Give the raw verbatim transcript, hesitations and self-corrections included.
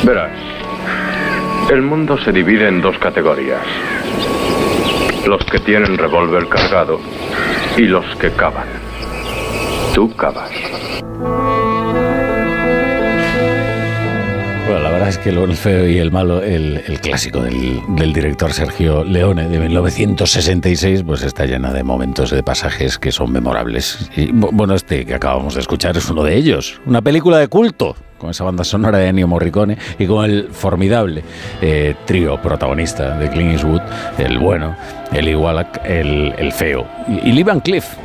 Verás, el mundo se divide en dos categorías. Los que tienen revólver cargado y los que cavan. Tú cavas. Bueno, la verdad es que El feo y el malo, el, el clásico del, del director Sergio Leone de mil novecientos sesenta y seis, pues está llena de momentos, de pasajes que son memorables. Y bueno, este que acabamos de escuchar es uno de ellos. Una película de culto, con esa banda sonora de Ennio Morricone y con el formidable eh, trío protagonista de Clint Eastwood, el bueno, Eli Wallach, el, el feo y, y Lee Van Cleef.